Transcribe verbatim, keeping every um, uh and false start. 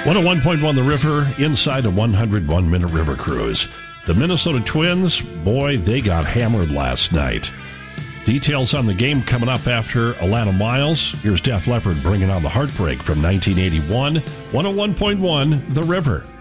one oh one point one The River, inside a one hundred one minute river cruise. The Minnesota Twins, boy, they got hammered last night. Details on the game coming up after Alana Miles. Here's Def Leppard bringing on the heartbreak from nineteen eighty-one. one oh one point one The River.